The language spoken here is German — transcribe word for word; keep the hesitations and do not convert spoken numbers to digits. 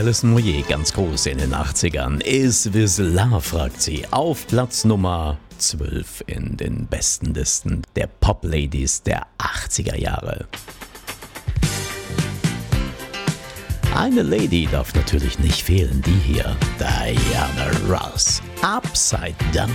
Alison Moyet, ganz groß in den achtzigern. Is This Love, fragt sie. Auf Platz Nummer zwölf in den besten Listen der Pop-Ladies der achtziger Jahre. Eine Lady darf natürlich nicht fehlen, die hier, Diana Ross, Upside Down.